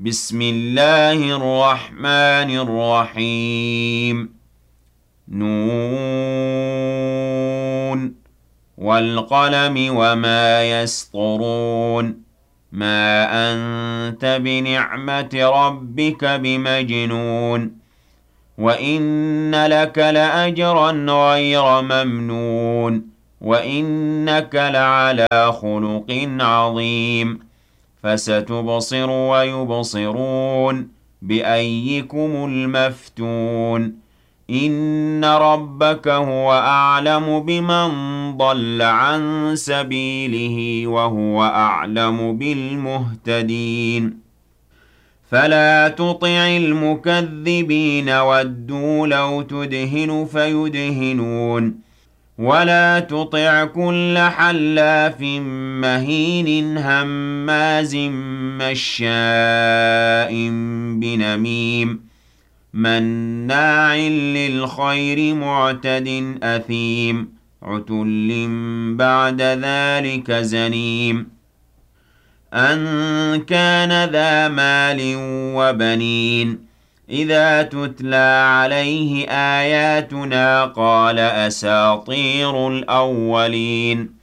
بسم الله الرحمن الرحيم نون والقلم وما يسطرون ما أنت بنعمة ربك بمجنون وإن لك لأجرا غير ممنون وإنك لعلى خلق عظيم فستبصر ويبصرون بأيكم المفتون إن ربك هو أعلم بمن ضل عن سبيله وهو أعلم بالمهتدين فلا تطع المكذبين ودوا لو تدهن فيدهنون ولا تطع كل حلاف مهين هماز مشاء بنميم مناع للخير معتد أثيم عتل بعد ذلك زنيم أن كان ذا مال وبنين إذا تتلى عليه آياتنا قال أساطير الأولين